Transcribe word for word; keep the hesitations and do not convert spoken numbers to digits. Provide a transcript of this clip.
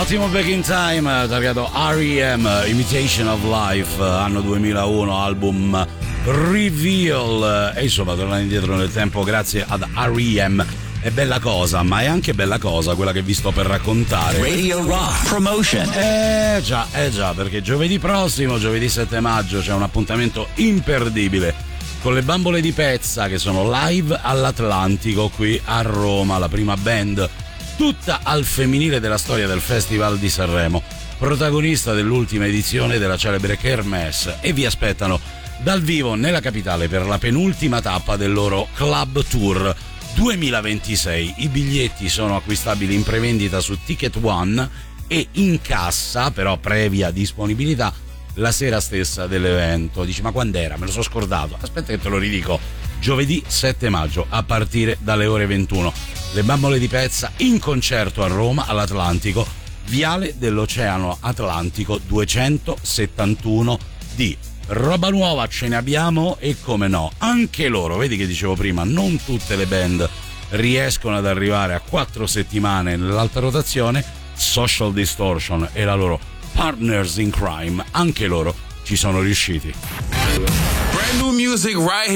Ottimo Back in Time, targato R E M, Imitation of Life, anno duemilauno, album Reveal. E insomma, tornando indietro nel tempo grazie ad R E M. È bella cosa, ma è anche bella cosa quella che vi sto per raccontare. Radio Rock Promotion. Eh già, eh già, perché giovedì prossimo, giovedì sette maggio, c'è un appuntamento imperdibile con le Bambole di Pezza, che sono live all'Atlantico qui a Roma, la prima band tutta al femminile della storia del Festival di Sanremo, protagonista dell'ultima edizione della celebre Kermesse, e vi aspettano dal vivo nella capitale per la penultima tappa del loro Club Tour duemilaventisei. I biglietti sono acquistabili in prevendita su Ticket One e in cassa, però previa disponibilità, la sera stessa dell'evento. Dici, ma quando era? Me lo sono scordato. Aspetta che te lo ridico. Giovedì sette maggio a partire dalle ore ventuno. Le Bambole di Pezza in concerto a Roma all'Atlantico, Viale dell'Oceano Atlantico duecentosettantuno D. Roba nuova ce ne abbiamo, e come no, anche loro, vedi che dicevo prima, non tutte le band riescono ad arrivare a quattro settimane nell'alta rotazione. Social Distortion e la loro Partners in Crime, anche loro ci sono riusciti. Brand new music right here.